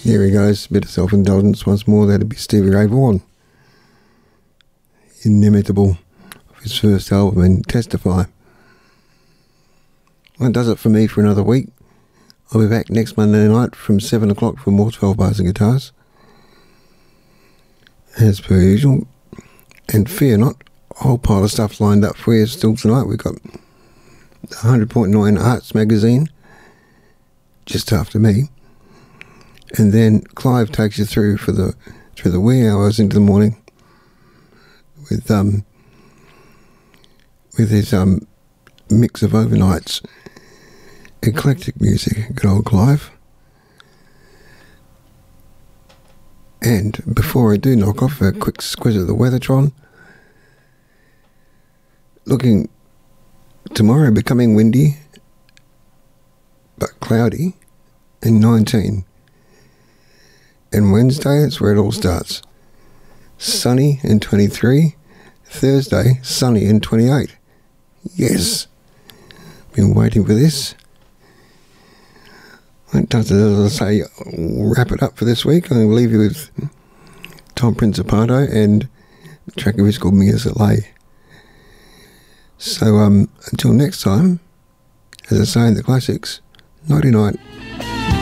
There he goes, a bit of self-indulgence once more. That'd be Stevie Ray Vaughan. Inimitable of his first album and Testify. Well, that does it for me for another week. I'll be back next Monday night from 7 o'clock for more 12 bars and guitars, as per usual. And fear not, a whole pile of stuff lined up for you still tonight. We've got 100.9 Arts Magazine just after me, and then Clive takes you through the wee hours into the morning with his mix of overnights, eclectic music. Good old Clive. And before I do knock off, a quick squiz at the Weathertron. Looking tomorrow becoming windy but cloudy and 19. And Wednesday, that's where it all starts. Sunny and 23. Thursday, sunny and 28. Yes. Been waiting for this. That does it, as I say, wrap it up for this week. I'm going to leave you with Tom Principato and a track of his called Me As It Lay. So until next time, as I say in the classics, nighty night.